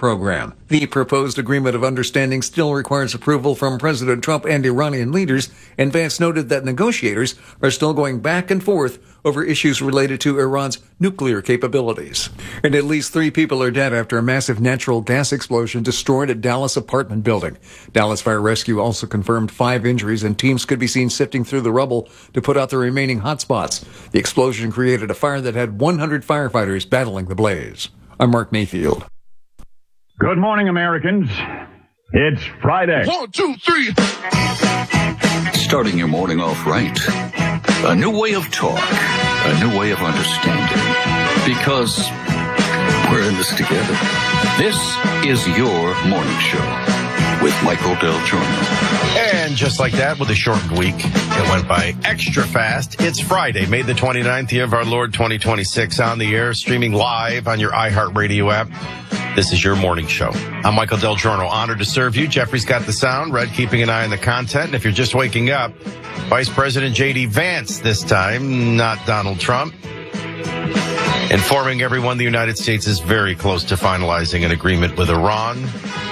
program. The proposed agreement of understanding still requires approval from President Trump and Iranian leaders, and Vance noted that negotiators are still going back and forth over issues related to Iran's nuclear capabilities. And at least 3 people are dead after a massive natural gas explosion destroyed a Dallas apartment building. Dallas Fire Rescue also confirmed 5 injuries, and teams could be seen sifting through the rubble to put out the remaining hotspots. The explosion created a fire that had 100 firefighters battling the blaze. I'm Mark Mayfield. Good morning, Americans. It's Friday. 1, 2, 3. Starting your morning off right. A new way of talk. A new way of understanding. Because we're in this together. This is your morning show with Michael Del Giorno. And just like that, with a shortened week, it went by extra fast. It's Friday, May the 29th, year of our Lord 2026, on the air, streaming live on your iHeartRadio app. This is your morning show. I'm Michael Del Giorno, honored to serve you. Jeffrey's got the sound, Red keeping an eye on the content. And if you're just waking up, Vice President J.D. Vance this time, not Donald Trump, informing everyone the United States is very close to finalizing an agreement with Iran.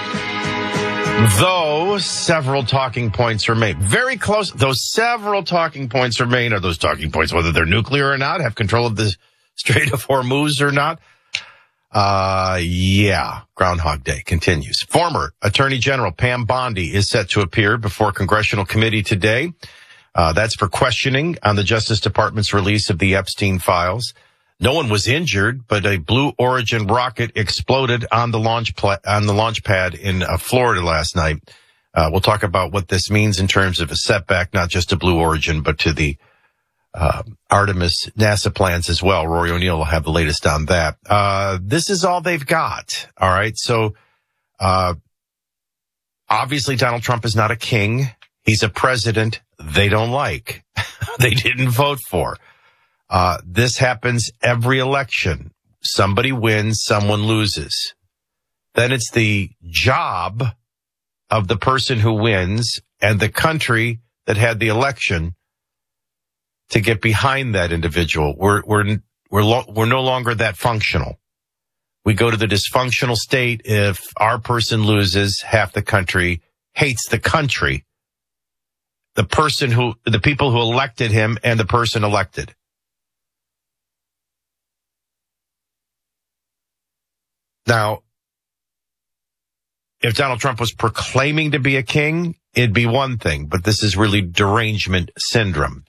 Though several talking points remain. Very close. Though several talking points remain. Are those talking points whether they're nuclear or not? Have control of the Strait of Hormuz or not? Yeah. Groundhog Day continues. Former Attorney General Pam Bondi is set to appear before Congressional Committee today. That's for questioning on the Justice Department's release of the Epstein files. No one was injured, but a Blue Origin rocket exploded on the launch pad in Florida last night. We'll talk about what this means in terms of a setback, not just to Blue Origin, but to the Artemis NASA plans as well. Rory O'Neill will have the latest on that. This is all they've got. All right. So, obviously Donald Trump is not a king. He's a president they don't like. They didn't vote for. This happens every election. Somebody wins, someone loses. Then it's the job of the person who wins and the country that had the election to get behind that individual. We're no longer that functional. We go to the dysfunctional state if our person loses, half the country hates the country, the people who elected him and the person elected. Now, if Donald Trump was proclaiming to be a king, it'd be one thing, but this is really derangement syndrome.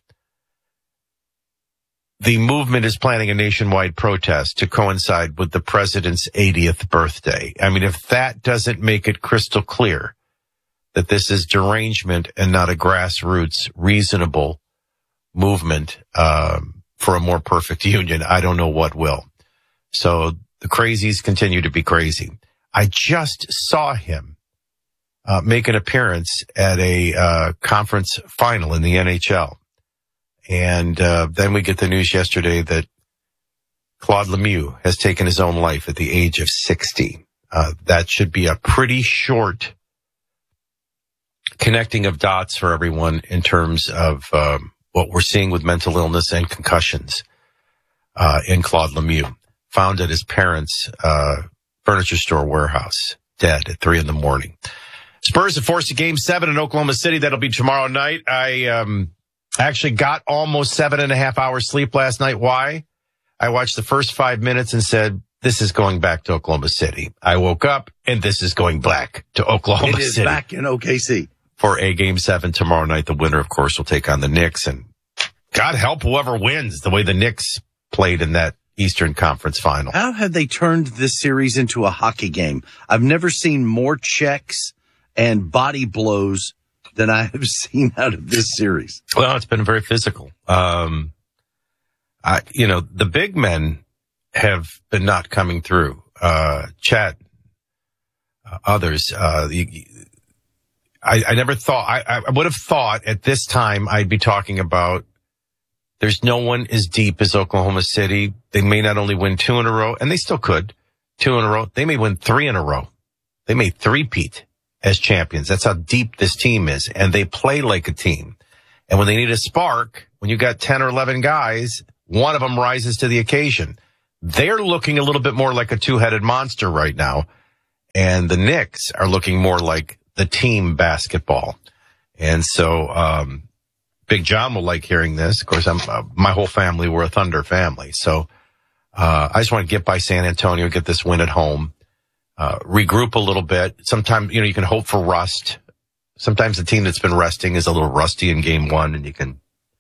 The movement is planning a nationwide protest to coincide with the president's 80th birthday. I mean, if that doesn't make it crystal clear that this is derangement and not a grassroots, reasonable movement for a more perfect union, I don't know what will. So the crazies continue to be crazy. I just saw him make an appearance at a conference final in the NHL. And then we get the news yesterday that Claude Lemieux has taken his own life at the age of 60. That should be a pretty short connecting of dots for everyone in terms of what we're seeing with mental illness and concussions in Claude Lemieux. Found at his parents' furniture store warehouse, dead at 3 a.m. Spurs have forced a Game 7 in Oklahoma City. That'll be tomorrow night. I actually got almost 7.5 hours sleep last night. Why? I watched the first 5 minutes and said, this is going back to Oklahoma City. I woke up and this is going back to Oklahoma City. It is back in OKC. For a Game 7 tomorrow night. The winner, of course, will take on the Knicks. And God help whoever wins the way the Knicks played in that Eastern Conference final. How have they turned this series into a hockey game? I've never seen more checks and body blows than I have seen out of this series. Well, it's been very physical. The big men have been not coming through. Chet, others. I never thought, I would have thought at this time I'd be talking about there's no one as deep as Oklahoma City. They may not only win 2 in a row, and they still could, 2 in a row. They may win 3 in a row. They may three-peat as champions. That's how deep this team is, and they play like a team. And when they need a spark, when you got 10 or 11 guys, one of them rises to the occasion. They're looking a little bit more like a two-headed monster right now. and the Knicks are looking more like the team basketball. And so Big John will like hearing this. Of course, my whole family, we're a Thunder family. So I just want to get by San Antonio, get this win at home, regroup a little bit. Sometimes, you can hope for rust. Sometimes the team that's been resting is a little rusty in game one, and you can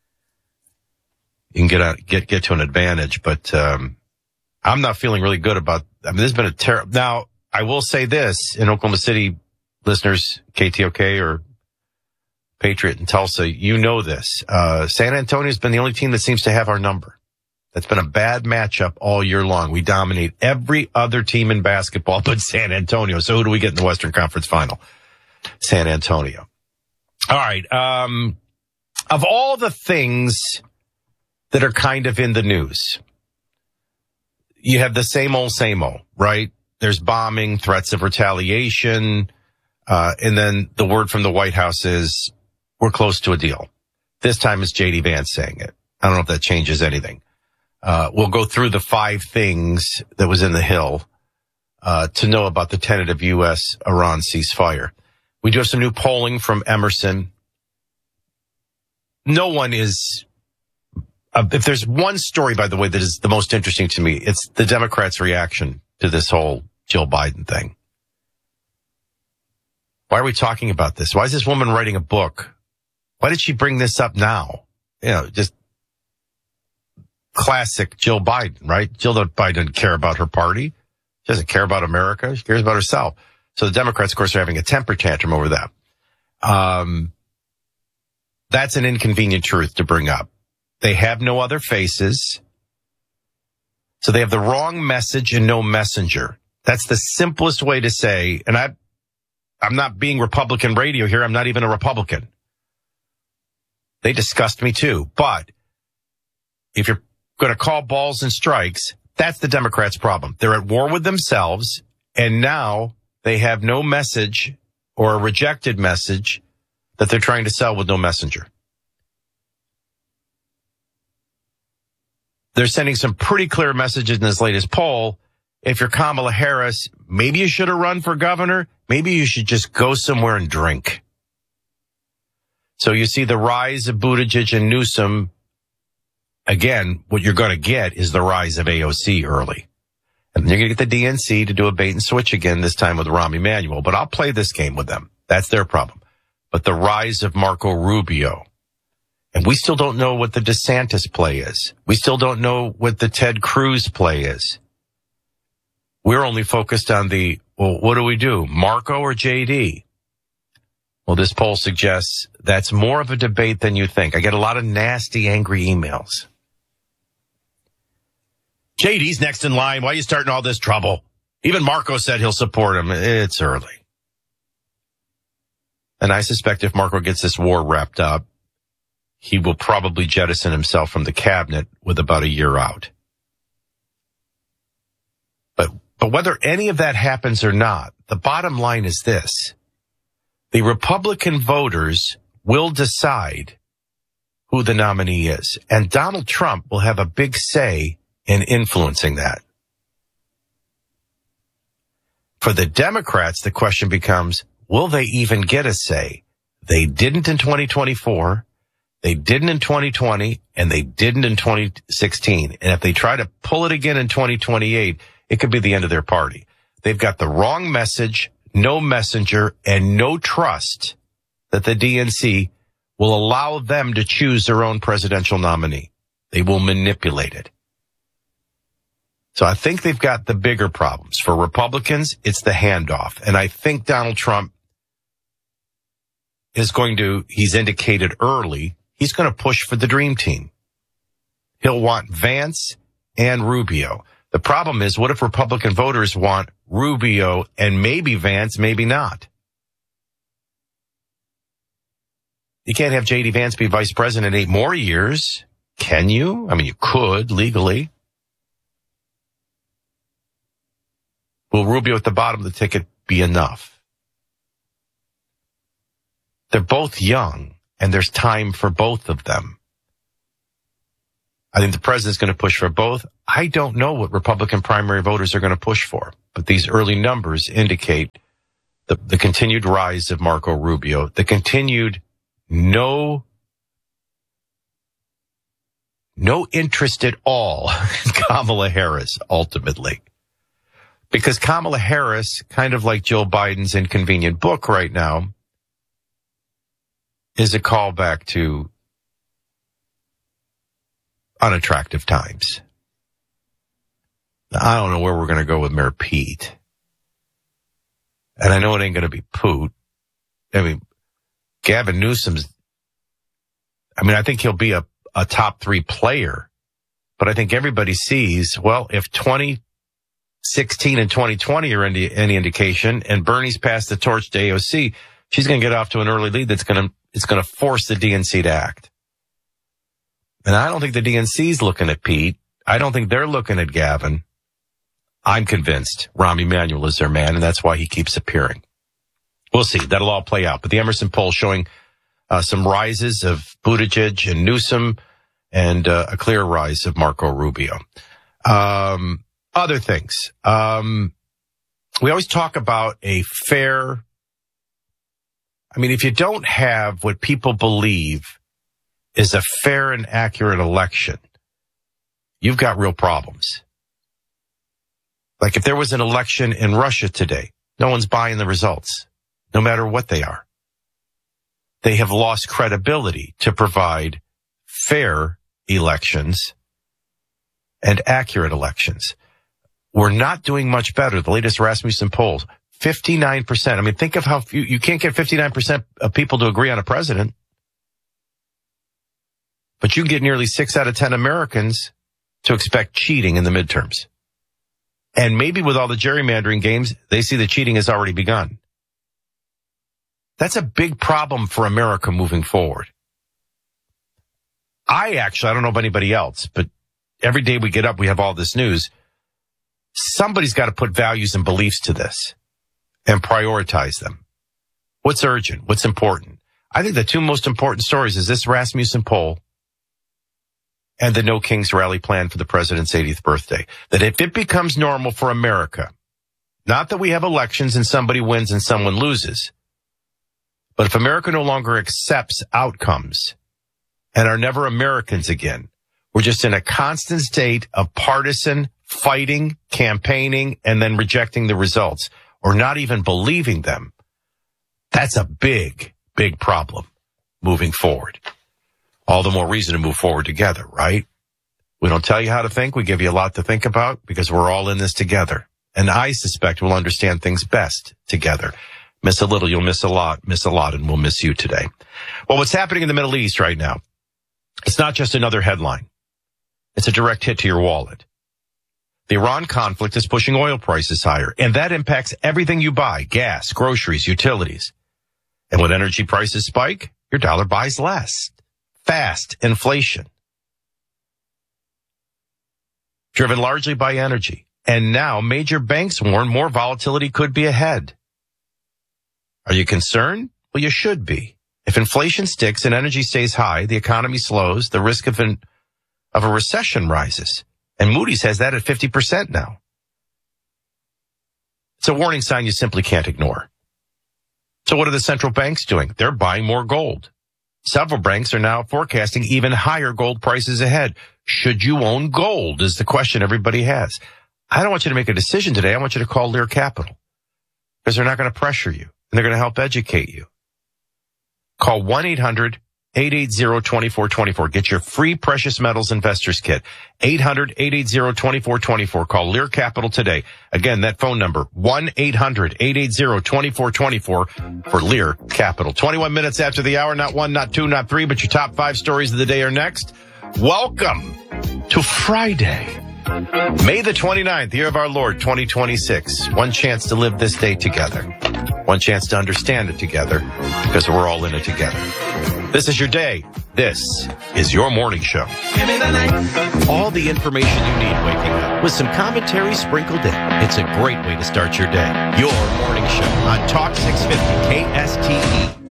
get to an advantage. But I'm not feeling really good about. This has been a terrible. Now I will say this, in Oklahoma City, listeners, KTOK or Patriot in Tulsa, you know this. San Antonio's been the only team that seems to have our number. That's been a bad matchup all year long. We dominate every other team in basketball but San Antonio. So who do we get in the Western Conference Final? San Antonio. All right. Of all the things that are kind of in the news, you have the same old, right? There's bombing, threats of retaliation, and then the word from the White House is we're close to a deal. This time it's J.D. Vance saying it. I don't know if that changes anything. We'll go through the 5 things that was in the Hill to know about the tentative U.S.-Iran ceasefire. We do have some new polling from Emerson. No one is... if there's one story, by the way, that is the most interesting to me, it's the Democrats' reaction to this whole Jill Biden thing. Why are we talking about this? Why is this woman writing a book? Why did she bring this up now? Just classic Jill Biden, right? Jill Biden doesn't care about her party. She doesn't care about America. She cares about herself. So the Democrats, of course, are having a temper tantrum over that. That's an inconvenient truth to bring up. They have no other faces. So they have the wrong message and no messenger. That's the simplest way to say, and I'm not being Republican radio here. I'm not even a Republican. They disgust me too. But if you're going to call balls and strikes, that's the Democrats' problem. They're at war with themselves, and now they have no message or a rejected message that they're trying to sell with no messenger. They're sending some pretty clear messages in this latest poll. If you're Kamala Harris, maybe you should have run for governor. Maybe you should just go somewhere and drink. So you see the rise of Buttigieg and Newsom. Again, what you're going to get is the rise of AOC early. And you're going to get the DNC to do a bait and switch again, this time with Rahm Emanuel. But I'll play this game with them. That's their problem. But the rise of Marco Rubio. And we still don't know what the DeSantis play is. We still don't know what the Ted Cruz play is. We're only focused on what do we do? Marco or JD? Well, this poll suggests that's more of a debate than you think. I get a lot of nasty, angry emails. JD's next in line. Why are you starting all this trouble? Even Marco said he'll support him. It's early. And I suspect if Marco gets this war wrapped up, he will probably jettison himself from the cabinet with about a year out. But whether any of that happens or not, the bottom line is this. The Republican voters will decide who the nominee is, and Donald Trump will have a big say in influencing that. For the Democrats, the question becomes, will they even get a say? They didn't in 2024. They didn't in 2020, and they didn't in 2016. And if they try to pull it again in 2028, it could be the end of their party. They've got the wrong message, no messenger, and no trust that the DNC will allow them to choose their own presidential nominee. They will manipulate it. So I think they've got the bigger problems. For Republicans, it's the handoff. And I think Donald Trump is he's indicated early, he's going to push for the dream team. He'll want Vance and Rubio. The problem is, what if Republican voters want Rubio and maybe Vance, maybe not? You can't have J.D. Vance be vice president 8 more years, can you? I mean, you could legally. Will Rubio at the bottom of the ticket be enough? They're both young, and there's time for both of them. I think the president's going to push for both. I don't know what Republican primary voters are going to push for, but these early numbers indicate the continued rise of Marco Rubio, the continued no interest at all in Kamala Harris, ultimately. Because Kamala Harris, kind of like Joe Biden's inconvenient book right now, is a callback to unattractive times. I don't know where we're going to go with Mayor Pete. And I know it ain't going to be Poot. I mean, Gavin Newsom's, I think he'll be a top 3 player. But I think everybody sees, well, if 2016 and 2020 are any indication, and Bernie's passed the torch to AOC, she's going to get off to an early lead it's going to force the DNC to act. And I don't think the DNC's looking at Pete. I don't think they're looking at Gavin. I'm convinced Rahm Emanuel is their man, and that's why he keeps appearing. We'll see. That'll all play out. But the Emerson poll showing some rises of Buttigieg and Newsom and a clear rise of Marco Rubio. Other things. We always talk about a fair... if you don't have what people believe is a fair and accurate election, you've got real problems. Like if there was an election in Russia today, no one's buying the results, no matter what they are. They have lost credibility to provide fair elections and accurate elections. We're not doing much better. The latest Rasmussen polls, 59%. Think of how few, you can't get 59% of people to agree on a president. But you can get nearly 6 out of 10 Americans to expect cheating in the midterms. And maybe with all the gerrymandering games, they see the cheating has already begun. That's a big problem for America moving forward. I don't know about anybody else, but every day we get up, we have all this news. Somebody's got to put values and beliefs to this and prioritize them. What's urgent? What's important? I think the 2 most important stories is this Rasmussen poll and the No Kings rally plan for the president's 80th birthday. That if it becomes normal for America, not that we have elections and somebody wins and someone loses, but if America no longer accepts outcomes and are never Americans again, we're just in a constant state of partisan fighting, campaigning, and then rejecting the results or not even believing them. That's a big, big problem moving forward. All the more reason to move forward together, right? We don't tell you how to think. We give you a lot to think about because we're all in this together. And I suspect we'll understand things best together. Miss a little, you'll miss a lot, and we'll miss you today. Well, what's happening in the Middle East right now, it's not just another headline. It's a direct hit to your wallet. The Iran conflict is pushing oil prices higher, and that impacts everything you buy, gas, groceries, utilities. And when energy prices spike, your dollar buys less. Fast inflation. Driven largely by energy. And now major banks warn more volatility could be ahead. Are you concerned? Well, you should be. If inflation sticks and energy stays high, the economy slows, the risk of a recession rises. And Moody's has that at 50% now. It's a warning sign you simply can't ignore. So what are the central banks doing? They're buying more gold. Several banks are now forecasting even higher gold prices ahead. Should you own gold is the question everybody has. I don't want you to make a decision today. I want you to call Lear Capital because they're not going to pressure you and they're going to help educate you. Call 1-800-880-2424. Get your free precious metals investors kit. 800-880-2424. Call Lear Capital today. Again, that phone number, 1-800-880-2424 for Lear Capital. 21 minutes after the hour, not 1, not 2, not 3, but your top 5 stories of the day are next. Welcome to Friday, May the 29th, year of our Lord, 2026. One chance to live this day together. One chance to understand it together because we're all in it together. This is your day. This is your morning show. All the information you need waking up with some commentary sprinkled in. It's a great way to start your day. Your morning show on Talk 650 KSTE.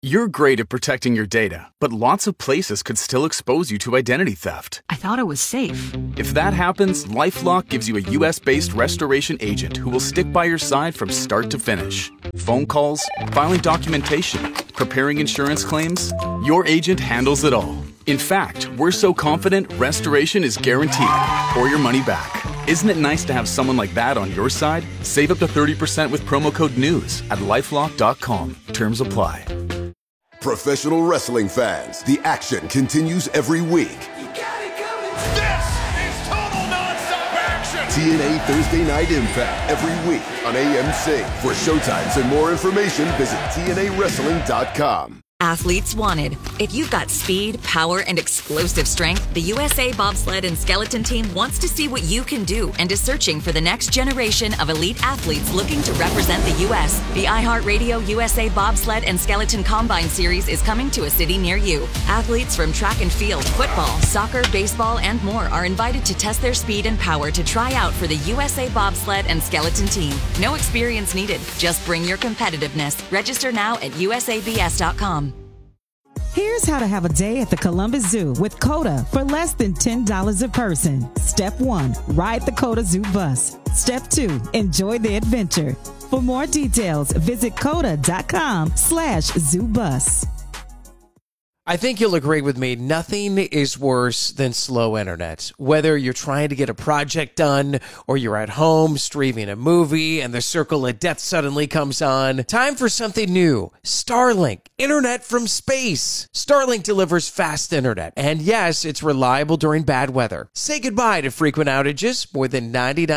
You're great at protecting your data, but lots of places could still expose you to identity theft. I thought it was safe. If that happens, LifeLock gives you a U.S.-based restoration agent who will stick by your side from start to finish. Phone calls, filing documentation, preparing insurance claims, your agent handles it all. In fact, we're so confident restoration is guaranteed or your money back. Isn't it nice to have someone like that on your side? Save up to 30% with promo code NEWS at LifeLock.com. Terms apply. Professional wrestling fans, the action continues every week. You got it coming. This is total nonstop action. TNA Thursday Night Impact every week on AMC. For showtimes and more information, visit TNAWrestling.com. Athletes wanted. If you've got speed, power, and explosive strength, the USA Bobsled and Skeleton Team wants to see what you can do and is searching for the next generation of elite athletes looking to represent the U.S. The iHeartRadio USA Bobsled and Skeleton Combine Series is coming to a city near you. Athletes from track and field, football, soccer, baseball, and more are invited to test their speed and power to try out for the USA Bobsled and Skeleton Team. No experience needed. Just bring your competitiveness. Register now at usabs.com. Here's how to have a day at the Columbus Zoo with COTA for less than $10 a person. Step 1, ride the COTA Zoo bus. Step 2, enjoy the adventure. For more details, visit COTA.com/zoobus. I think you'll agree with me, nothing is worse than slow internet. Whether you're trying to get a project done or you're at home streaming a movie and the circle of death suddenly comes on, time for something new. Starlink, internet from space. Starlink delivers fast internet, and yes, it's reliable during bad weather. Say goodbye to frequent outages, more than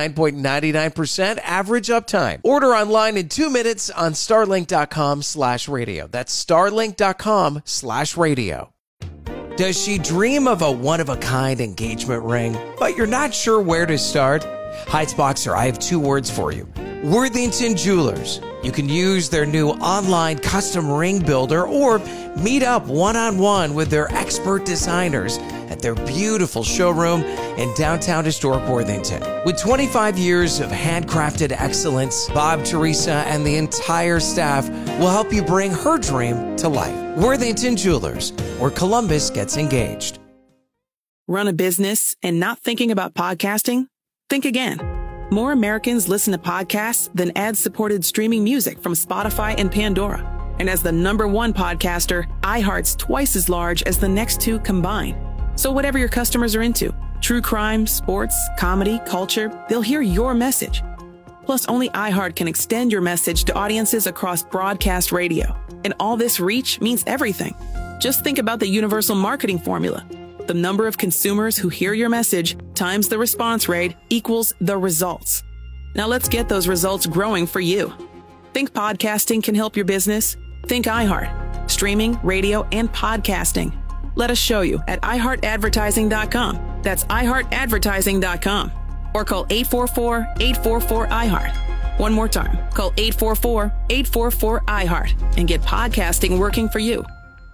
99.99% average uptime. Order online in 2 minutes on starlink.com/radio. That's starlink.com/radio. Does she dream of a one-of-a-kind engagement ring, but you're not sure where to start? Heights Boxer, I have 2 words for you. Worthington Jewelers. You can use their new online custom ring builder or meet up one-on-one with their expert designers at their beautiful showroom in downtown historic Worthington. With 25 years of handcrafted excellence, Bob, Teresa, and the entire staff will help you bring her dream to life. Worthington Jewelers, where Columbus gets engaged. Run a business and not thinking about podcasting? Think again. More Americans listen to podcasts than ad-supported streaming music from Spotify and Pandora. And as the #1 podcaster, iHeart's twice as large as the next 2 combined. So whatever your customers are into, true crime, sports, comedy, culture, they'll hear your message. Plus, only iHeart can extend your message to audiences across broadcast radio. And all this reach means everything. Just think about the universal marketing formula. The number of consumers who hear your message times the response rate equals the results. Now let's get those results growing for you. Think podcasting can help your business? Think iHeart. Streaming, radio, and podcasting. Let us show you at iHeartAdvertising.com. That's iHeartAdvertising.com. Or call 844-844-iHeart. One more time. Call 844-844-iHeart and get podcasting working for you.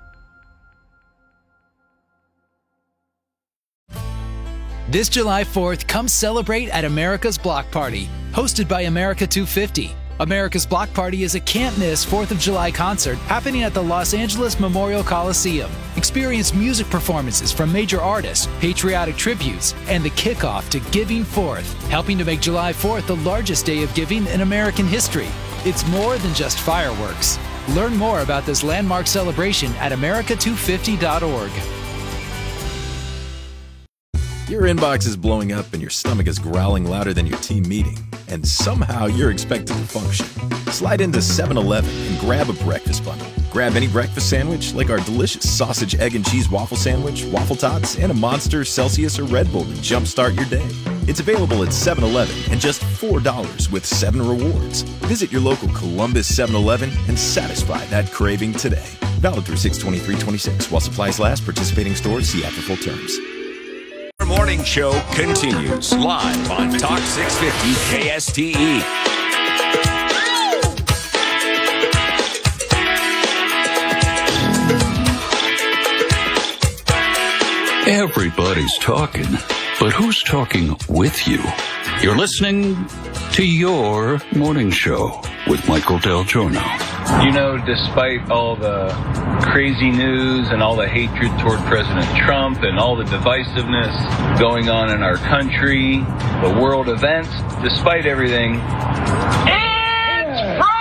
This July 4th, come celebrate at America's Block Party, hosted by America 250. America's Block Party is a can't-miss 4th of July concert happening at the Los Angeles Memorial Coliseum. Experience music performances from major artists, patriotic tributes, and the kickoff to Giving Forth, helping to make July 4th the largest day of giving in American history. It's more than just fireworks. Learn more about this landmark celebration at america250.org. Your inbox is blowing up and your stomach is growling louder than your team meeting, and somehow you're expected to function. Slide into 7-Eleven and grab a breakfast bundle. Grab any breakfast sandwich like our delicious sausage, egg, and cheese waffle sandwich, waffle tots, and a Monster, Celsius, or Red Bull to jumpstart your day. It's available at 7-Eleven and just $4 with 7 rewards. Visit your local Columbus 7-Eleven and satisfy that craving today. Valid through 6/23/26 while supplies last. Participating stores see after full terms. Our morning show continues live on Talk 650 KSTE. Everybody's talking, but who's talking with you? You're listening to your morning show with Michael Del Giorno. You know, despite all the crazy news and all the hatred toward President Trump and all the divisiveness going on in our country, the world events, despite everything, it's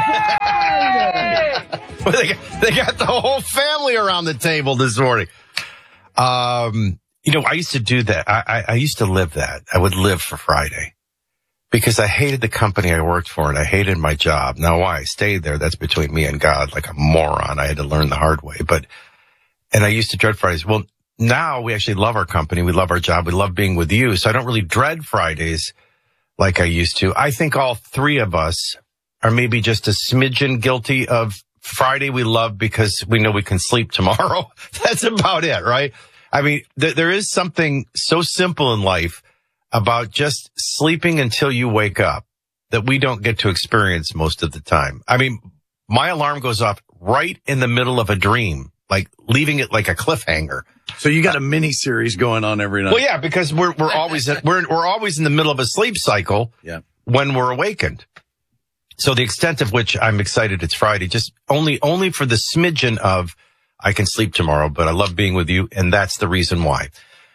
Friday! They got the whole family around the table this morning. You know, I used to do that. I used to live that. I would live for Friday because I hated the company I worked for and I hated my job. Now, why I stayed there, that's between me and God, like a moron. I had to learn the hard way. And I used to dread Fridays. Well, now we actually love our company. We love our job. We love being with you. So I don't really dread Fridays like I used to. I think all three of us are maybe just a smidgen guilty of Friday we love because we know we can sleep tomorrow. That's about it, right? I mean, there is something so simple in life about just sleeping until you wake up that we don't get to experience most of the time. I mean, my alarm goes off right in the middle of a dream, like leaving it like a cliffhanger. So you got a mini series going on every night. Well, yeah, because we're always in the middle of a sleep cycle when we're awakened. So the extent of which I'm excited it's Friday, just only for the smidgen of I can sleep tomorrow, but I love being with you, and that's the reason why.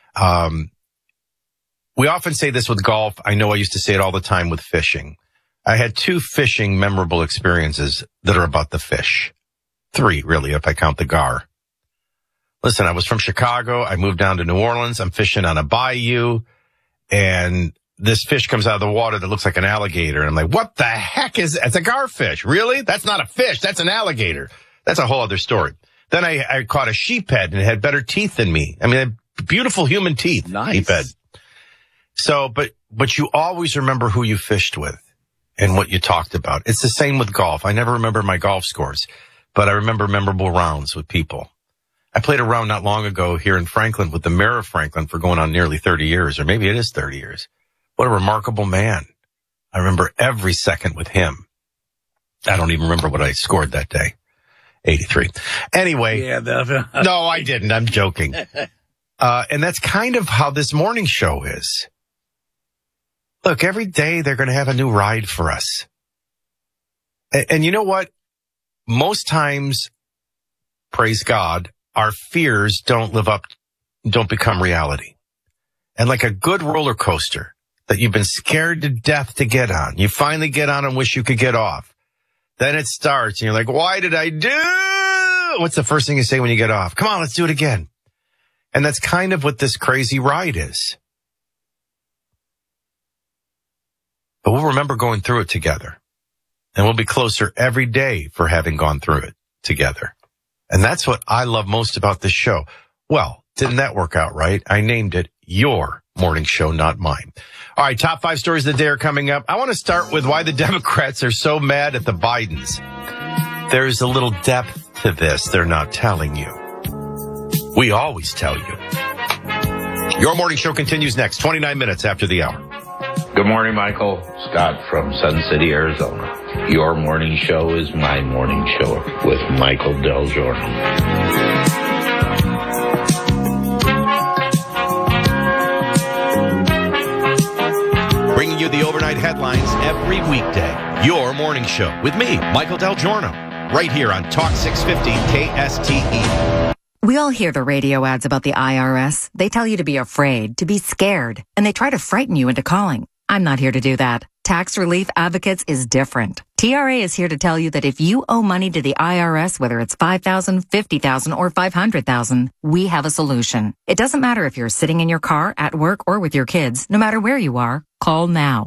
We often say this with golf. I know I used to say it all the time with fishing. I had 2 fishing memorable experiences that are about the fish. 3, really, if I count the gar. Listen, I was from Chicago. I moved down to New Orleans. I'm fishing on a bayou, and this fish comes out of the water that looks like an alligator. And I'm like, what the heck is that? It's a garfish. Really? That's not a fish. That's an alligator. That's a whole other story. Then I caught a sheephead and it had better teeth than me. I mean, beautiful human teeth. Nice. Sheephead. So, but you always remember who you fished with and what you talked about. It's the same with golf. I never remember my golf scores, but I remember memorable rounds with people. I played a round not long ago here in Franklin with the mayor of Franklin for going on nearly 30 years, or maybe it is 30 years. What a remarkable man. I remember every second with him. I don't even remember what I scored that day. 83. Anyway. Yeah, no, I didn't. I'm joking. And that's kind of how this morning show is. Look, every day they're going to have a new ride for us. And you know what? Most times, praise God, our fears don't become reality. And like a good roller coaster that you've been scared to death to get on, you finally get on and wish you could get off. Then it starts and you're like, why did I do? What's the first thing you say when you get off? Come on, let's do it again. And that's kind of what this crazy ride is. But we'll remember going through it together. And we'll be closer every day for having gone through it together. And that's what I love most about this show. Well, didn't that work out right? I named it Your Morning Show, not mine. All right, top 5 stories of the day are coming up. I want to start with why the Democrats are so mad at the Bidens. There's a little depth to this they're not telling you. We always tell you. Your Morning Show continues next, 29 minutes after the hour. Good morning, Michael. Scott from Sun City, Arizona. Your morning show is my morning show with Michael Del Giorno. Bringing you the overnight headlines every weekday. Your morning show with me, Michael Del Giorno, right here on Talk 650 KSTE. We all hear the radio ads about the IRS. They tell you to be afraid, to be scared, and they try to frighten you into calling. I'm not here to do that. Tax Relief Advocates is different. TRA is here to tell you that if you owe money to the IRS, whether it's $5,000, $50,000, or $500,000, we have a solution. It doesn't matter if you're sitting in your car, at work, or with your kids. No matter where you are, call now.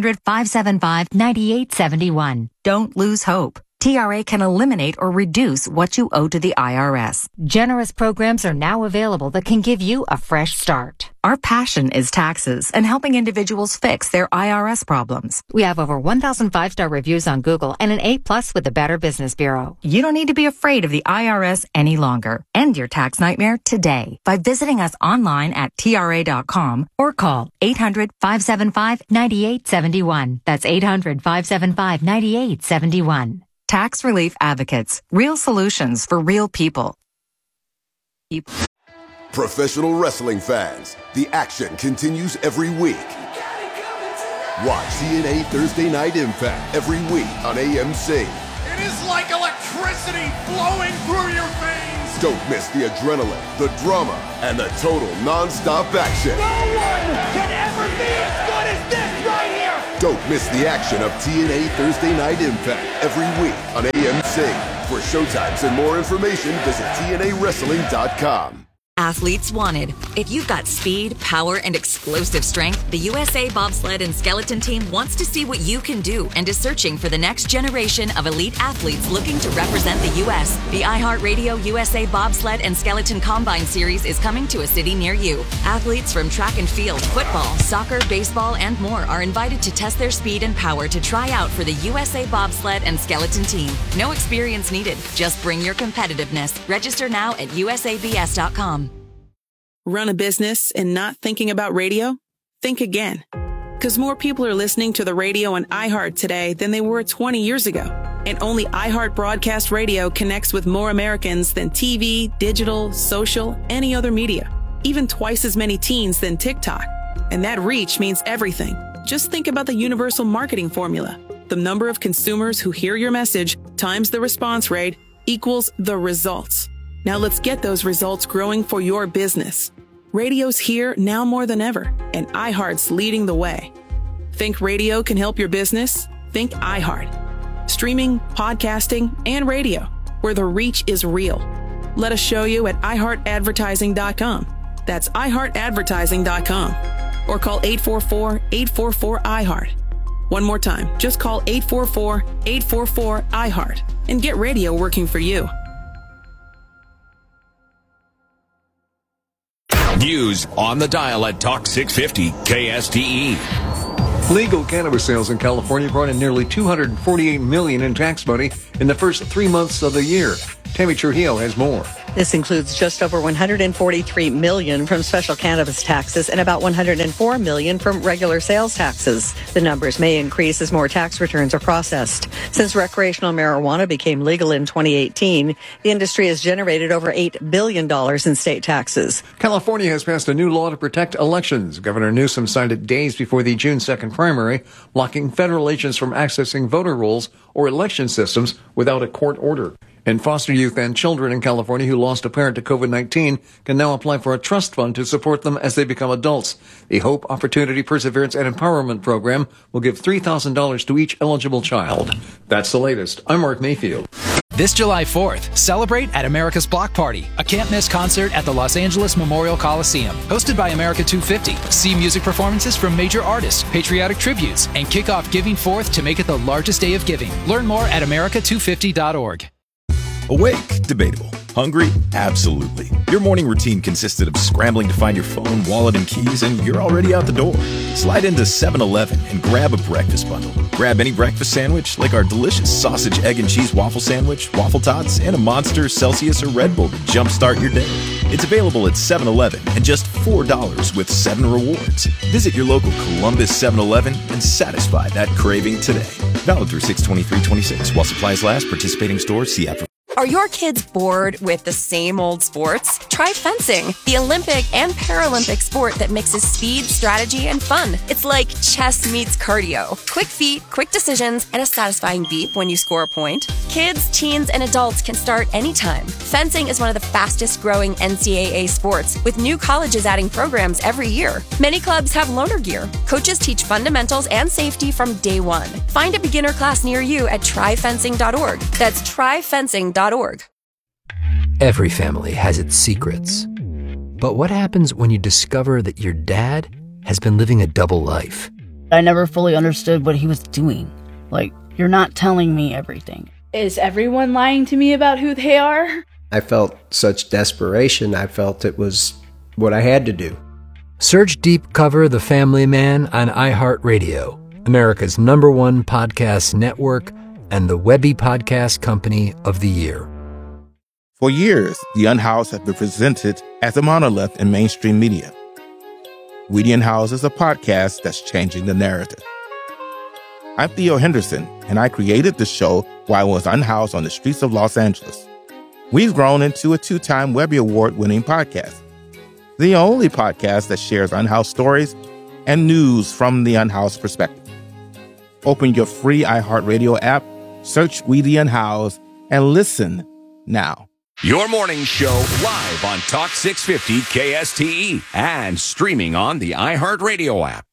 800-575-9871. Don't lose hope. TRA can eliminate or reduce what you owe to the IRS. Generous programs are now available that can give you a fresh start. Our passion is taxes and helping individuals fix their IRS problems. We have over 1,000 5-star reviews on Google and an A+ with the Better Business Bureau. You don't need to be afraid of the IRS any longer. End your tax nightmare today by visiting us online at TRA.com or call 800-575-9871. That's 800-575-9871. Tax Relief Advocates. Real solutions for real people. Professional wrestling fans, the action continues every week. Watch TNA Thursday Night Impact every week on AMC. is like electricity flowing through your veins. Don't miss the adrenaline, the drama, and the total non-stop action. No one can ever be as good as this right here. Don't miss the action of TNA Thursday Night Impact every week on AMC. For showtimes and more information, visit TNAWrestling.com. Athletes wanted. If you've got speed, power, and explosive strength, the USA Bobsled and Skeleton Team wants to see what you can do and is searching for the next generation of elite athletes looking to represent the U.S. The iHeartRadio USA Bobsled and Skeleton Combine Series is coming to a city near you. Athletes from track and field, football, soccer, baseball, and more are invited to test their speed and power to try out for the USA Bobsled and Skeleton Team. No experience needed. Just bring your competitiveness. Register now at usabs.com. Run a business and not thinking about radio? Think again. Because more people are listening to the radio on iHeart today than they were 20 years ago. And only iHeart Broadcast Radio connects with more Americans than TV, digital, social, any other media. Even twice as many teens than TikTok. And that reach means everything. Just think about the universal marketing formula. The number of consumers who hear your message times the response rate equals the results. Now let's get those results growing for your business. Radio's here now more than ever, and iHeart's leading the way. Think radio can help your business? Think iHeart. Streaming, podcasting, and radio, where the reach is real. Let us show you at iHeartAdvertising.com. That's iHeartAdvertising.com. Or call 844-844-iHeart. One more time, just call 844-844-iHeart and get radio working for you. News on the dial at Talk 650 KSTE. Legal cannabis sales in California brought in nearly $248 million in tax money in the first 3 months of the year. Tammy Trujillo has more. This includes just over $143 million from special cannabis taxes and about $104 million from regular sales taxes. The numbers may increase as more tax returns are processed. Since recreational marijuana became legal in 2018, the industry has generated over $8 billion in state taxes. California has passed a new law to protect elections. Governor Newsom signed it days before the June 2nd primary, blocking federal agents from accessing voter rolls or election systems without a court order. And foster youth and children in California who lost a parent to COVID-19 can now apply for a trust fund to support them as they become adults. The Hope, Opportunity, Perseverance, and Empowerment Program will give $3,000 to each eligible child. That's the latest. I'm Mark Mayfield. This July 4th, celebrate at America's Block Party, a can't-miss concert at the Los Angeles Memorial Coliseum. Hosted by America 250. See music performances from major artists, patriotic tributes, and kick off Giving 4th to make it the largest day of giving. Learn more at america250.org. Awake? Debatable. Hungry? Absolutely. Your morning routine consisted of scrambling to find your phone, wallet, and keys, and you're already out the door. Slide into 7-Eleven and grab a breakfast bundle. Grab any breakfast sandwich, like our delicious sausage, egg, and cheese waffle sandwich, waffle tots, and a Monster, Celsius, or Red Bull to jumpstart your day. It's available at 7-Eleven and just $4 with 7 rewards. Visit your local Columbus 7-Eleven and satisfy that craving today. Valid through 6/23/26. While supplies last, participating stores see after. Are your kids bored with the same old sports? Try fencing, the Olympic and Paralympic sport that mixes speed, strategy, and fun. It's like chess meets cardio. Quick feet, quick decisions, and a satisfying beep when you score a point. Kids, teens, and adults can start anytime. Fencing is one of the fastest growing NCAA sports, with new colleges adding programs every year. Many clubs have loaner gear. Coaches teach fundamentals and safety from day one. Find a beginner class near you at tryfencing.org. That's tryfencing.org. Every family has its secrets. But what happens when you discover that your dad has been living a double life? I never fully understood what he was doing. Like, you're not telling me everything. Is everyone lying to me about who they are? I felt such desperation. I felt it was what I had to do. Search Deep Cover The Family Man on iHeartRadio, America's #1 podcast network, and the Webby Podcast Company of the Year. For years, The Unhoused has been presented as a monolith in mainstream media. We The Unhoused is a podcast that's changing the narrative. I'm Theo Henderson, and I created the show while I was unhoused on the streets of Los Angeles. We've grown into a 2-time Webby Award-winning podcast. The only podcast that shares unhoused stories and news from the unhoused perspective. Open your free iHeartRadio app Search Weedy and Howes and listen now. Your morning show live on Talk 650 KSTE and streaming on the iHeartRadio app.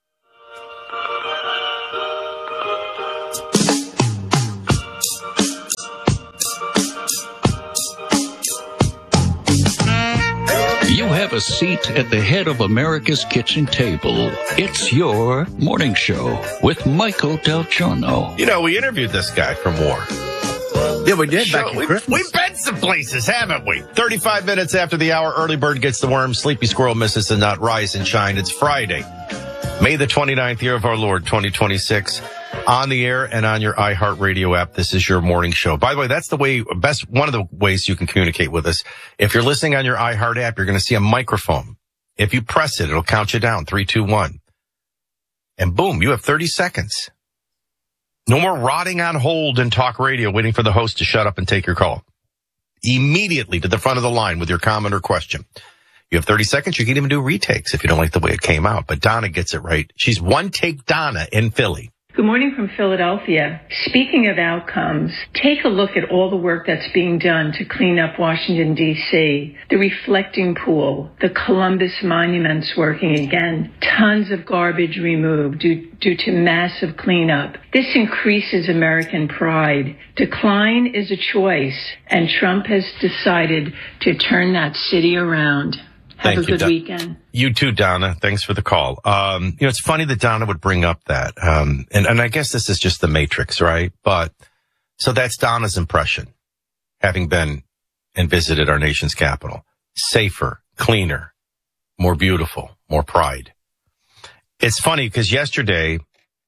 You have a seat at the head of America's kitchen table. It's your morning show with Michael Del Giorno. You know, we interviewed this guy from War. Yeah, we did back in Christmas. We've been some places, haven't we? 35 minutes after the hour, early bird gets the worm, sleepy squirrel misses the nut, rise and shine. It's Friday, May the 29th year of our Lord, 2026. On the air and on your iHeartRadio app, this is your morning show. By the way, that's the way, one of the ways you can communicate with us. If you're listening on your iHeart app, you're going to see a microphone. If you press it, it'll count you down, 3, 2, 1. And boom, you have 30 seconds. No more rotting on hold in talk radio, waiting for the host to shut up and take your call. Immediately to the front of the line with your comment or question. You have 30 seconds. You can even do retakes if you don't like the way it came out. But Donna gets it right. She's one take Donna in Philly. Good morning from Philadelphia. Speaking of outcomes, take a look at all the work that's being done to clean up Washington, D.C. The reflecting pool, the Columbus monuments working again, tons of garbage removed due to massive cleanup. This increases American pride. Decline is a choice, and Trump has decided to turn that city around. Have a good weekend. You too, Donna. Thanks for the call. It's funny that Donna would bring up that. And I guess this is just the Matrix, right? But so that's Donna's impression, having been and visited our nation's capital. Safer, cleaner, more beautiful, more pride. It's funny because yesterday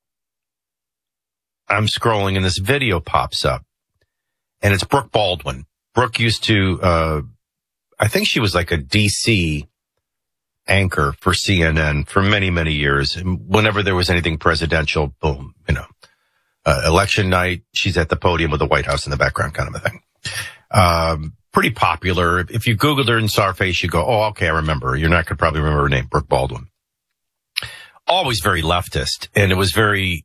I'm scrolling and this video pops up and it's Brooke Baldwin. Brooke used to, I think she was like a DC anchor for CNN for many, many years. And whenever there was anything presidential, boom, election night, she's at the podium with the White House in the background kind of a thing. Pretty popular. If you Googled her and saw her face, you go, oh, okay, I remember her. You're not going to probably remember her name, Brooke Baldwin. Always very leftist. And it was very,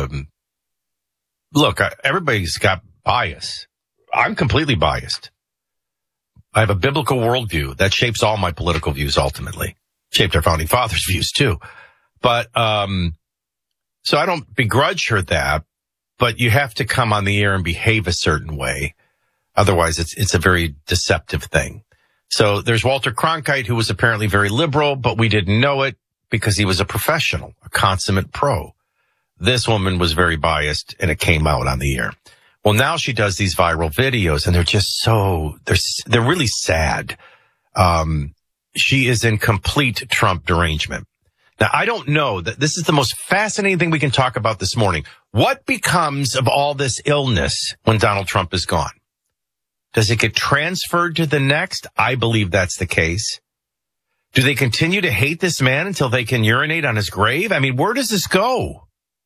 look, everybody's got bias. I'm completely biased. I have a biblical worldview that shapes all my political views ultimately. Shaped our founding fathers' views too. But, so I don't begrudge her that, but you have to come on the air and behave a certain way. Otherwise it's a very deceptive thing. So there's Walter Cronkite, who was apparently very liberal, but we didn't know it because he was a professional, a consummate pro. This woman was very biased and it came out on the air. Well, now she does these viral videos and they're just they're really sad. She is in complete Trump derangement. Now, I don't know that this is the most fascinating thing we can talk about this morning. What becomes of all this illness when Donald Trump is gone? Does it get transferred to the next? I believe that's the case. Do they continue to hate this man until they can urinate on his grave? I mean, where does this go?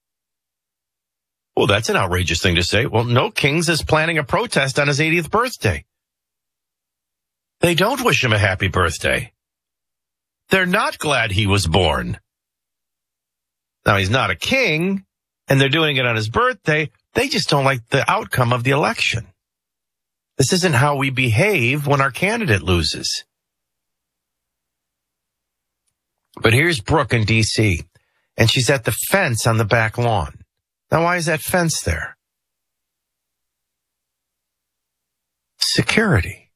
Well, that's an outrageous thing to say. Well, no, Kings is planning a protest on his 80th birthday. They don't wish him a happy birthday. They're not glad he was born. Now, he's not a king, and they're doing it on his birthday. They just don't like the outcome of the election. This isn't how we behave when our candidate loses. But here's Brooke in D.C., and she's at the fence on the back lawn. Now, why is that fence there? Security.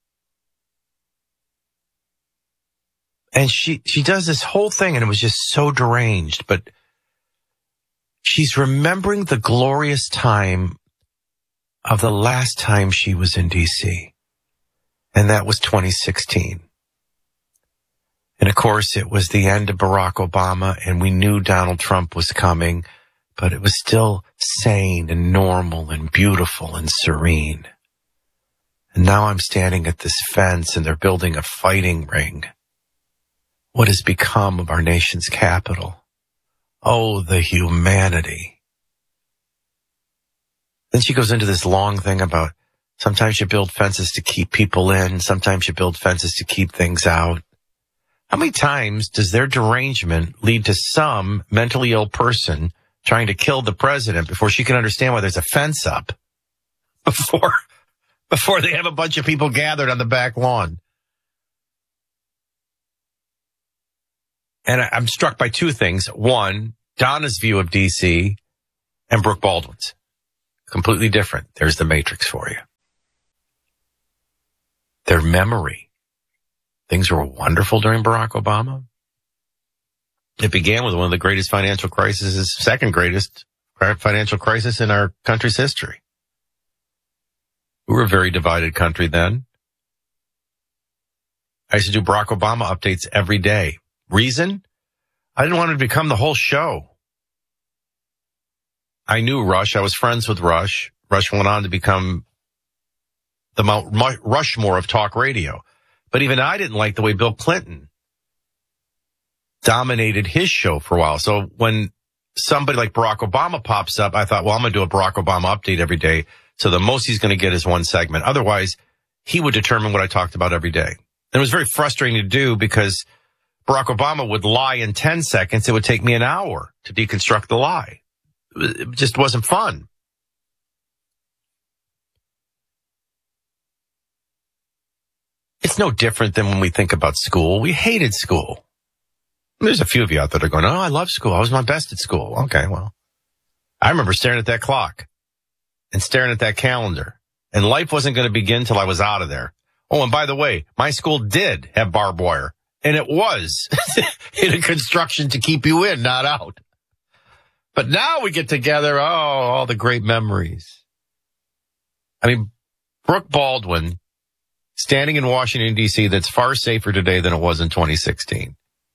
And she does this whole thing, and it was just so deranged, but she's remembering the glorious time of the last time she was in D.C., and that was 2016. And, of course, it was the end of Barack Obama, and we knew Donald Trump was coming, but it was still sane and normal and beautiful and serene. And now I'm standing at this fence, and they're building a fighting ring. What has become of our nation's capital? Oh, the humanity. Then she goes into this long thing about sometimes you build fences to keep people in, sometimes you build fences to keep things out. How many times does their derangement lead to some mentally ill person trying to kill the president before she can understand why there's a fence up? before they have a bunch of people gathered on the back lawn. And I'm struck by two things. One, Donna's view of D.C. and Brooke Baldwin's. Completely different. There's the Matrix for you. Their memory. Things were wonderful during Barack Obama. It began with one of the greatest financial crises, second greatest financial crisis in our country's history. We were a very divided country then. I used to do Barack Obama updates every day. Reason? I didn't want it to become the whole show. I knew Rush. I was friends with Rush. Rush went on to become the Mount Rushmore of talk radio. But even I didn't like the way Bill Clinton dominated his show for a while. So when somebody like Barack Obama pops up, I thought, well, I'm going to do a Barack Obama update every day. So the most he's going to get is one segment. Otherwise, he would determine what I talked about every day. And it was very frustrating to do because Barack Obama would lie in 10 seconds. It would take me an hour to deconstruct the lie. It just wasn't fun. It's no different than when we think about school. We hated school. There's a few of you out there that are going, oh, I love school. I was my best at school. Okay, well, I remember staring at that clock and staring at that calendar. And life wasn't going to begin till I was out of there. Oh, and by the way, my school did have barbed wire. And it was in a construction to keep you in, not out. But now we get together, all the great memories. I mean, Brooke Baldwin standing in Washington, D.C., that's far safer today than it was in 2016.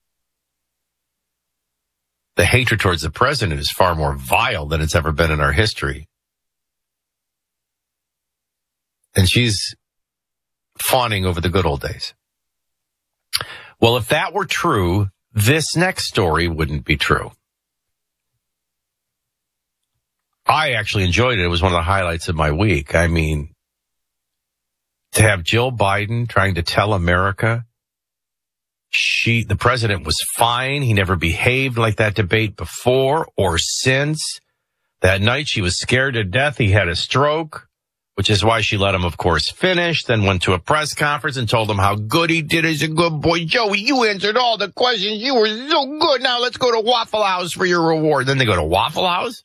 The hatred towards the president is far more vile than it's ever been in our history. And she's fawning over the good old days. Well, if that were true, this next story wouldn't be true. I actually enjoyed it. It was one of the highlights of my week. I mean, to have Jill Biden trying to tell America the president was fine. He never behaved like that debate before or since. That night she was scared to death. He had a stroke, which is why she let him, of course, finish, then went to a press conference and told him how good he did as a good boy. Joey, you answered all the questions. You were so good. Now let's go to Waffle House for your reward. Then they go to Waffle House?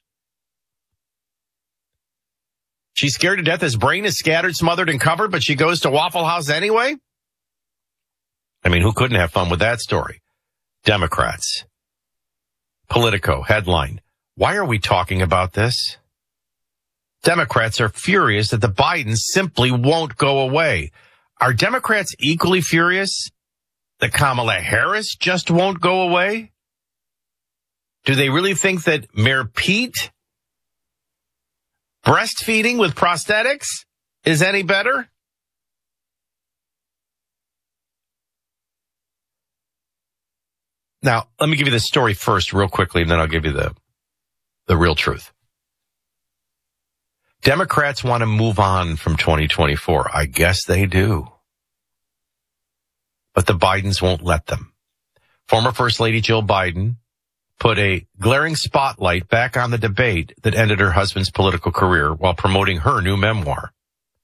She's scared to death. His brain is scattered, smothered, and covered, but she goes to Waffle House anyway? I mean, who couldn't have fun with that story? Democrats. Politico, headline. Why are we talking about this? Democrats are furious that the Bidens simply won't go away. Are Democrats equally furious that Kamala Harris just won't go away? Do they really think that Mayor Pete breastfeeding with prosthetics is any better? Now, let me give you the story first real quickly, and then I'll give you the real truth. Democrats want to move on from 2024. I guess they do. But the Bidens won't let them. Former First Lady Jill Biden put a glaring spotlight back on the debate that ended her husband's political career while promoting her new memoir.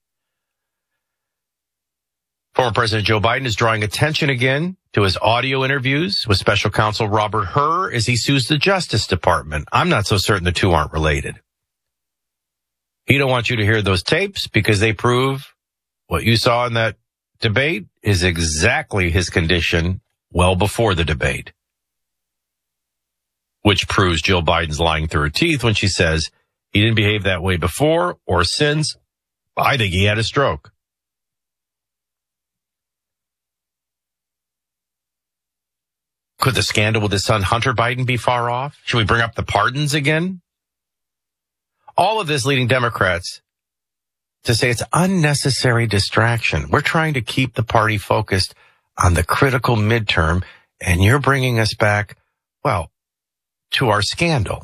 Former President Joe Biden is drawing attention again to his audio interviews with special counsel Robert Hur as he sues the Justice Department. I'm not so certain the two aren't related. He don't want you to hear those tapes because they prove what you saw in that debate is exactly his condition well before the debate. Which proves Jill Biden's lying through her teeth when she says he didn't behave that way before or since. I think he had a stroke. Could the scandal with his son Hunter Biden be far off? Should we bring up the pardons again? All of this leading Democrats to say it's unnecessary distraction. We're trying to keep the party focused on the critical midterm, and you're bringing us back, well, to our scandal.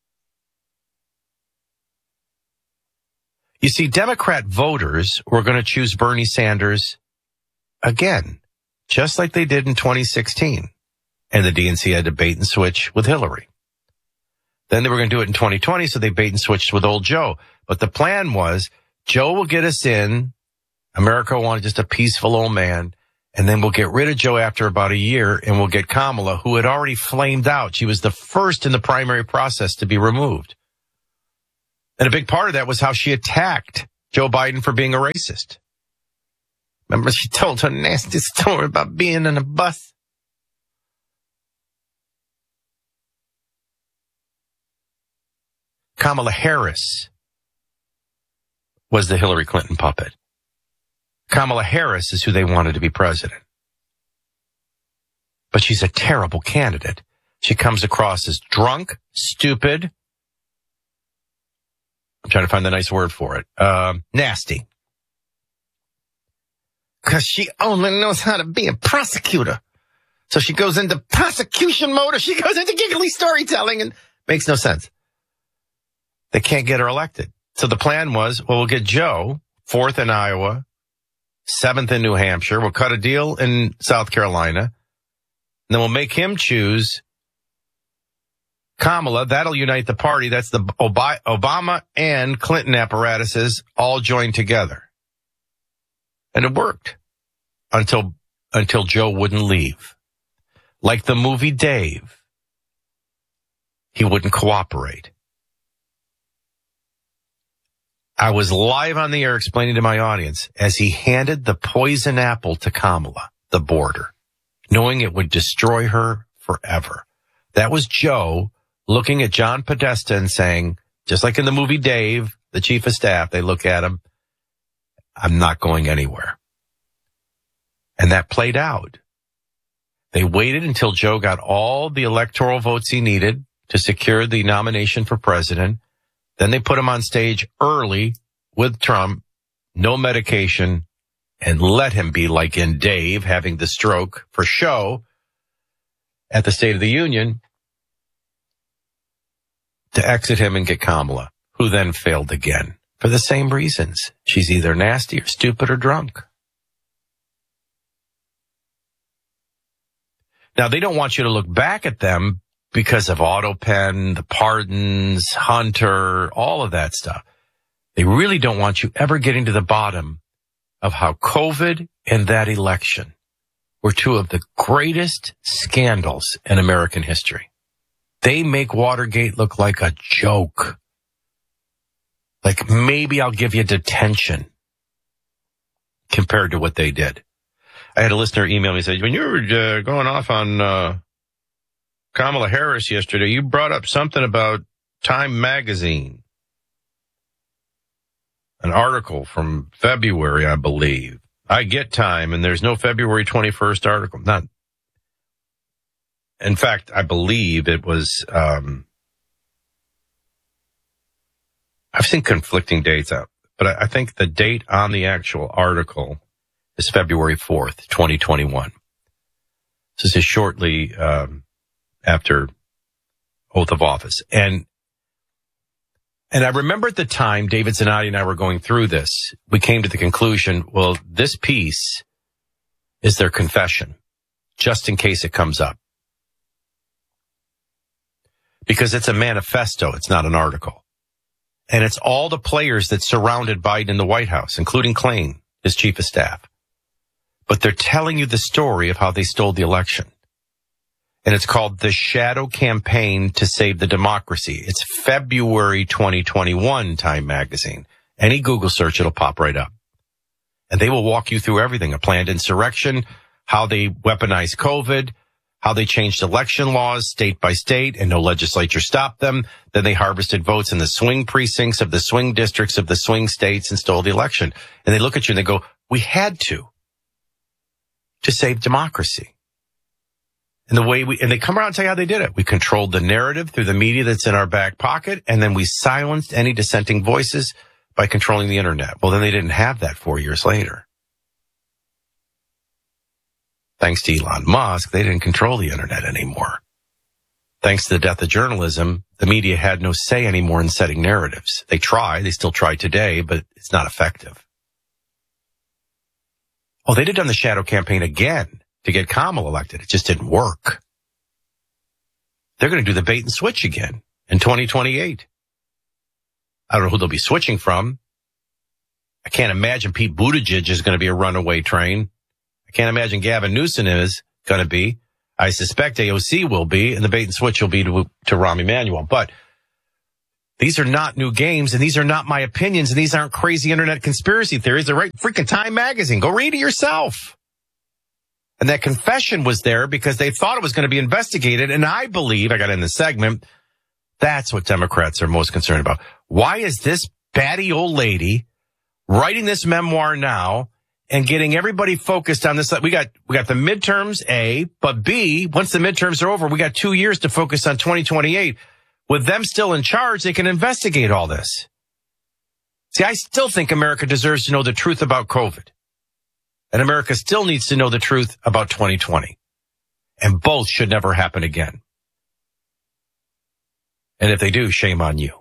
You see, Democrat voters were going to choose Bernie Sanders again, just like they did in 2016. And the DNC had to bait and switch with Hillary. Then they were going to do it in 2020, so they bait and switched with old Joe. But the plan was Joe will get us in. America wanted just a peaceful old man. And then we'll get rid of Joe after about a year, and we'll get Kamala, who had already flamed out. She was the first in the primary process to be removed. And a big part of that was how she attacked Joe Biden for being a racist. Remember, she told her nasty story about being in a bus. Kamala Harris was the Hillary Clinton puppet. Kamala Harris is who they wanted to be president. But she's a terrible candidate. She comes across as drunk, stupid. I'm trying to find the nice word for it. Nasty. Because she only knows how to be a prosecutor. So she goes into prosecution mode, or she goes into giggly storytelling, and makes no sense. They can't get her elected. So the plan was, well, we'll get Joe, 4th in Iowa, 7th in New Hampshire. We'll cut a deal in South Carolina. And then we'll make him choose Kamala. That'll unite the party. That's the Obama and Clinton apparatuses all joined together. And it worked until Joe wouldn't leave. Like the movie Dave, he wouldn't cooperate. I was live on the air explaining to my audience as he handed the poison apple to Kamala, the border, knowing it would destroy her forever. That was Joe looking at John Podesta and saying, just like in the movie Dave, the chief of staff, they look at him, I'm not going anywhere. And that played out. They waited until Joe got all the electoral votes he needed to secure the nomination for president. Then they put him on stage early with Trump, no medication, and let him be like in Dave, having the stroke for show at the State of the Union to exit him and get Kamala, who then failed again for the same reasons. She's either nasty or stupid or drunk. Now, they don't want you to look back at them because of AutoPen, the pardons, Hunter, all of that stuff. They really don't want you ever getting to the bottom of how COVID and that election were two of the greatest scandals in American history. They make Watergate look like a joke. Like maybe I'll give you detention compared to what they did. I had a listener email me and say, when you were going off on Kamala Harris yesterday, you brought up something about Time Magazine. An article from February, I believe. I get Time, and there's no February 21st article. Not. In fact, I believe it was, I've seen conflicting dates out, but I think the date on the actual article is February 4th, 2021. This is shortly after oath of office. And I remember at the time, David Zanotti and I were going through this. We came to the conclusion, well, this piece is their confession, just in case it comes up. Because it's a manifesto, it's not an article. And it's all the players that surrounded Biden in the White House, including Klain, his chief of staff. But they're telling you the story of how they stole the election. And it's called The Shadow Campaign to Save the Democracy. It's February 2021, Time Magazine. Any Google search, it'll pop right up. And they will walk you through everything, a planned insurrection, how they weaponized COVID, how they changed election laws state by state and no legislature stopped them. Then they harvested votes in the swing precincts of the swing districts of the swing states and stole the election. And they look at you and they go, we had to save democracy. And they come around and tell you how they did it. We controlled the narrative through the media that's in our back pocket, and then we silenced any dissenting voices by controlling the internet. Well, then they didn't have that 4 years later. Thanks to Elon Musk, they didn't control the internet anymore. Thanks to the death of journalism, the media had no say anymore in setting narratives. They still try today, but it's not effective. Oh, they'd have done the shadow campaign again to get Kamala elected. It just didn't work. They're going to do the bait and switch again in 2028. I don't know who they'll be switching from. I can't imagine Pete Buttigieg is going to be a runaway train. I can't imagine Gavin Newsom is going to be. I suspect AOC will be, and the bait and switch will be to Rahm Emanuel. But these are not new games, and these are not my opinions, and these aren't crazy internet conspiracy theories. They're right freaking Time magazine. Go read it yourself. And that confession was there because they thought it was going to be investigated, and I believe, I got in the segment, that's what Democrats are most concerned about. Why is this batty old lady writing this memoir now and getting everybody focused on this? We got the midterms, A, but B, once the midterms are over, we got 2 years to focus on 2028. With them still in charge, they can investigate all this. See, I still think America deserves to know the truth about COVID. And America still needs to know the truth about 2020. And both should never happen again. And if they do, shame on you.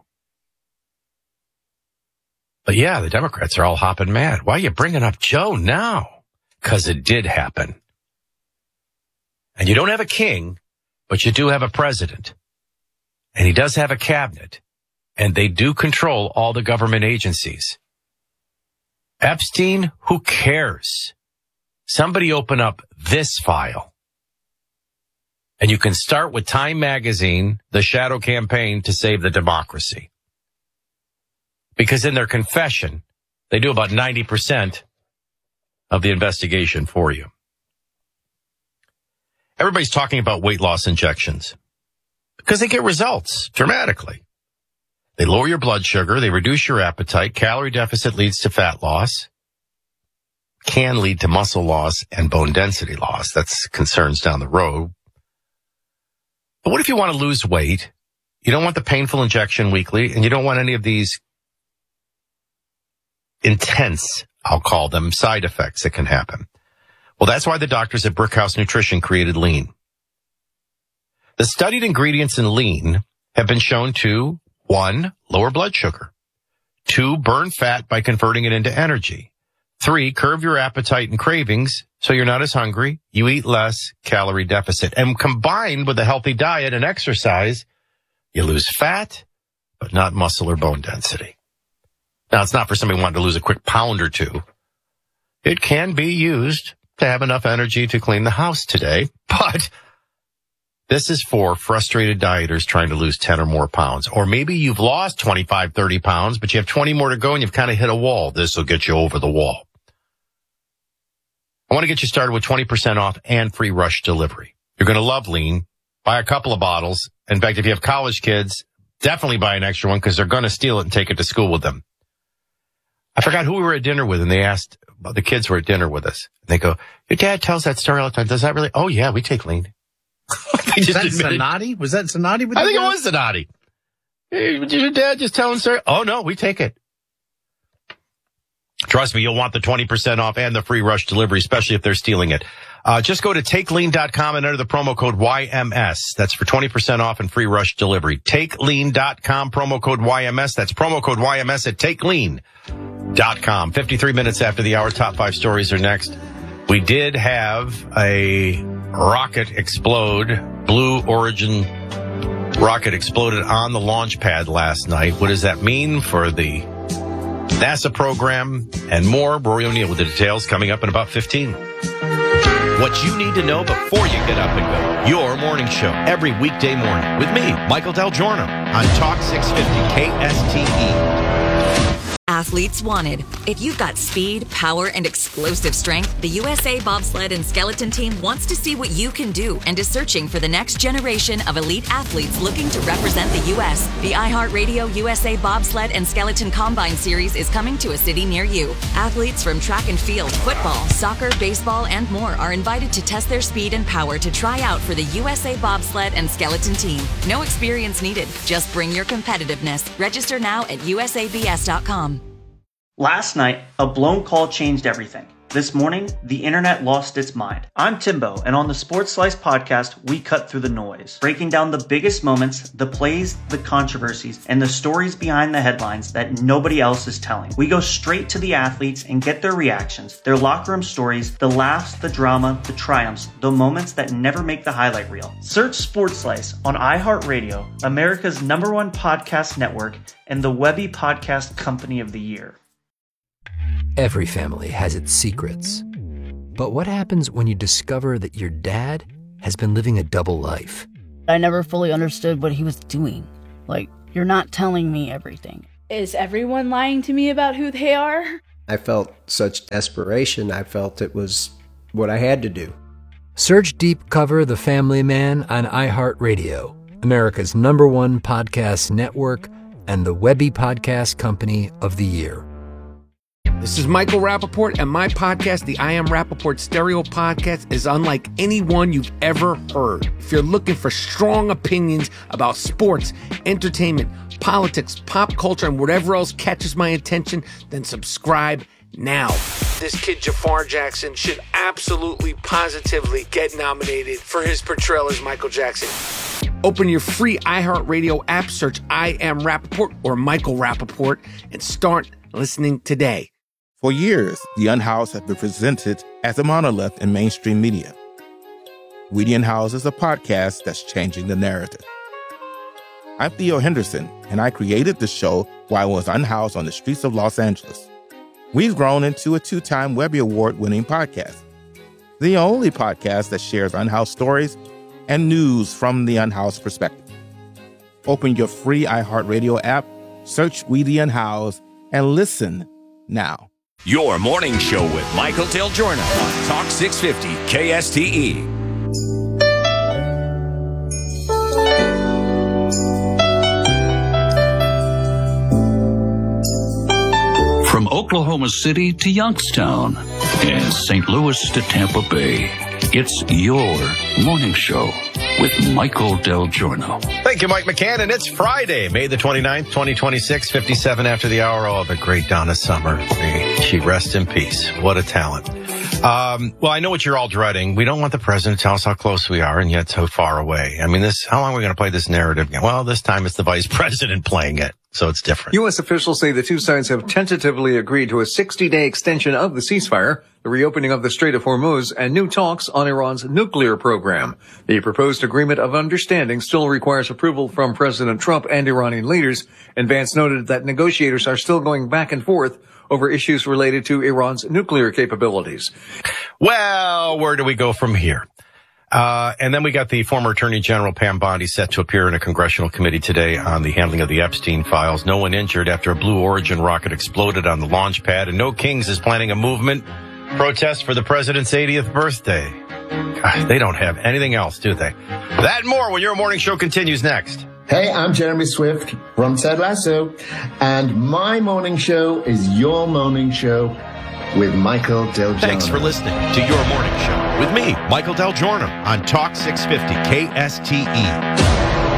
But yeah, the Democrats are all hopping mad. Why are you bringing up Joe now? Because it did happen. And you don't have a king, but you do have a president. And he does have a cabinet. And they do control all the government agencies. Epstein, who cares? Somebody open up this file. And you can start with Time Magazine, the shadow campaign to save the democracy. Because in their confession, they do about 90% of the investigation for you. Everybody's talking about weight loss injections because they get results dramatically. They lower your blood sugar. They reduce your appetite. Calorie deficit leads to fat loss. Can lead to muscle loss and bone density loss. That's concerns down the road. But what if you want to lose weight? You don't want the painful injection weekly, and you don't want any of these intense, I'll call them, side effects that can happen. Well, that's why the doctors at Brickhouse Nutrition created Lean. The studied ingredients in Lean have been shown to, 1, lower blood sugar, 2, burn fat by converting it into energy, 3, curb your appetite and cravings so you're not as hungry, you eat less, calorie deficit. And combined with a healthy diet and exercise, you lose fat, but not muscle or bone density. Now, it's not for somebody wanting to lose a quick pound or two. It can be used to have enough energy to clean the house today, but this is for frustrated dieters trying to lose 10 or more pounds. Or maybe you've lost 25, 30 pounds, but you have 20 more to go and you've kind of hit a wall. This will get you over the wall. I want to get you started with 20% off and free rush delivery. You're going to love Lean. Buy a couple of bottles. In fact, if you have college kids, definitely buy an extra one because they're going to steal it and take it to school with them. I forgot who we were at dinner with, and they asked, the kids were at dinner with us. And they go, your dad tells that story all the time. Does that really? Oh, yeah, we take Lean. Was that Zanotti? Was that Zanotti? I think it was Zanotti. Hey, did your dad just tell him story? Oh, no, we take it. Trust me, you'll want the 20% off and the free rush delivery, especially if they're stealing it. Just go to takelean.com and enter the promo code YMS. That's for 20% off and free rush delivery. Takelean.com, promo code YMS. That's promo code YMS at takelean.com. 53 minutes after the hour, top 5 stories are next. We did have a rocket explode. Blue Origin rocket exploded on the launch pad last night. What does that mean for the NASA program and more? Rory O'Neill with the details coming up in about 15. What you need to know before you get up and go. Your morning show every weekday morning with me, Michael Del Giorno, on Talk 650 KSTE. Athletes wanted. If you've got speed, power, and explosive strength, the USA Bobsled and Skeleton Team wants to see what you can do and is searching for the next generation of elite athletes looking to represent the U.S. The iHeartRadio USA Bobsled and Skeleton Combine Series is coming to a city near you. Athletes from track and field, football, soccer, baseball, and more are invited to test their speed and power to try out for the USA Bobsled and Skeleton Team. No experience needed. Just bring your competitiveness. Register now at usabs.com. Last night, a blown call changed everything. This morning, the internet lost its mind. I'm Timbo, and on the Sports Slice podcast, we cut through the noise, breaking down the biggest moments, the plays, the controversies, and the stories behind the headlines that nobody else is telling. We go straight to the athletes and get their reactions, their locker room stories, the laughs, the drama, the triumphs, the moments that never make the highlight reel. Search Sports Slice on iHeartRadio, America's #1 podcast network, and the Webby Podcast Company of the Year. Every family has its secrets. But what happens when you discover that your dad has been living a double life? I never fully understood what he was doing. Like, you're not telling me everything. Is everyone lying to me about who they are? I felt such desperation. I felt it was what I had to do. Search Deep Cover The Family Man on iHeartRadio, America's #1 podcast network and the Webby Podcast Company of the Year. This is Michael Rappaport, and my podcast, the I Am Rappaport Stereo Podcast, is unlike any one you've ever heard. If you're looking for strong opinions about sports, entertainment, politics, pop culture, and whatever else catches my attention, then subscribe now. This kid Jafar Jackson should absolutely, positively get nominated for his portrayal as Michael Jackson. Open your free iHeartRadio app, search I Am Rappaport or Michael Rappaport, and start listening today. For years, the Unhoused have been presented as a monolith in mainstream media. Weedy and House is a podcast that's changing the narrative. I'm Theo Henderson, and I created the show while I was unhoused on the streets of Los Angeles. We've grown into a 2-time Webby Award-winning podcast, the only podcast that shares unhoused stories and news from the unhoused perspective. Open your free iHeartRadio app, search Weedy and House, and listen now. Your morning show with Michael Del Giorno on Talk 650 KSTE. From Oklahoma City to Youngstown and St. Louis to Tampa Bay, it's your morning show with Michael Del Giorno. Thank you, Mike McCann. It's Friday, May the 29th, 2026, 57 after the hour. Oh, the great Donna Summer. May she rest in peace. What a talent. Well, I know what you're all dreading. We don't want the president to tell us how close we are and yet so far away. I mean, how long are we going to play this narrative again? Well, this time it's the vice president playing it, so it's different. U.S. officials say the two sides have tentatively agreed to a 60-day extension of the ceasefire, the reopening of the Strait of Hormuz, and new talks on Iran's nuclear program. The proposed agreement of understanding still requires approval from President Trump and Iranian leaders, and Vance noted that negotiators are still going back and forth over issues related to Iran's nuclear capabilities. Well, where do we go from here? And then we got the former Attorney General Pam Bondi set to appear in a congressional committee today on the handling of the Epstein files. No one injured after a Blue Origin rocket exploded on the launch pad, and No Kings is planning a movement protest for the president's 80th birthday. God, they don't have anything else, do they? That and more when your morning show continues next. Hey, I'm Jeremy Swift from Ted Lasso, and my morning show is your morning show with Michael Del Giorno. Thanks for listening to Your Morning Show with me, Michael Del Giorno, on Talk 650 KSTE.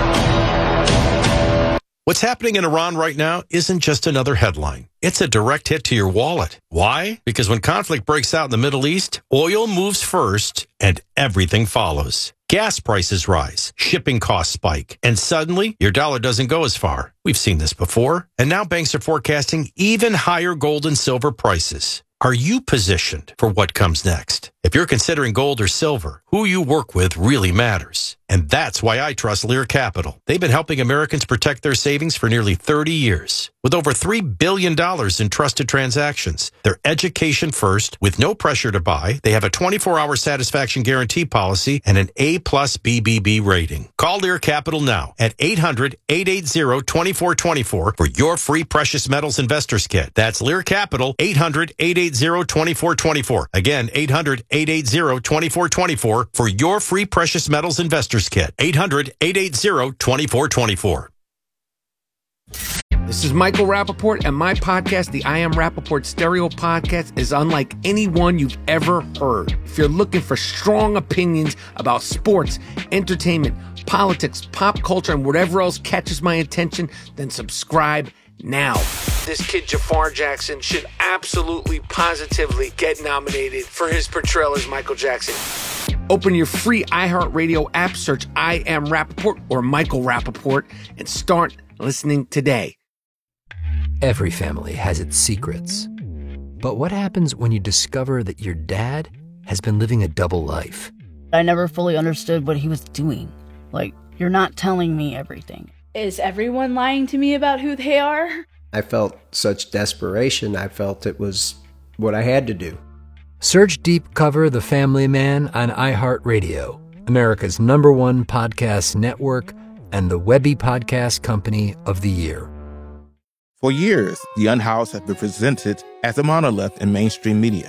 What's happening in Iran right now isn't just another headline. It's a direct hit to your wallet. Why? Because when conflict breaks out in the Middle East, oil moves first and everything follows. Gas prices rise, shipping costs spike, and suddenly your dollar doesn't go as far. We've seen this before, and now banks are forecasting even higher gold and silver prices. Are you positioned for what comes next? If you're considering gold or silver, who you work with really matters. And that's why I trust Lear Capital. They've been helping Americans protect their savings for nearly 30 years. With over $3 billion in trusted transactions, they're education first with no pressure to buy. They have a 24-hour satisfaction guarantee policy and an A+ BBB rating. Call Lear Capital now at 800-880-2424 for your free precious metals investors kit. That's Lear Capital, 800-880-2424. Again, 800-880-2424 for your free precious metals investors kit. 800-880-2424. This is Michael Rappaport, and my podcast, the I Am Rappaport Stereo Podcast, is unlike any one you've ever heard. If you're looking for strong opinions about sports, entertainment, politics, pop culture, and whatever else catches my attention, then subscribe now. This kid Jafar Jackson should absolutely, positively get nominated for his portrayal as Michael Jackson. Open your free iHeartRadio app, search I Am Rappaport or Michael Rappaport, and start listening today. Every family has its secrets. But what happens when you discover that your dad has been living a double life? I never fully understood what he was doing. Like, you're not telling me everything. Is everyone lying to me about who they are? I felt such desperation. I felt it was what I had to do. Search Deep Cover The Family Man on iHeartRadio, America's #1 podcast network and the Webby Podcast Company of the Year. For years, The Unhoused has been presented as a monolith in mainstream media.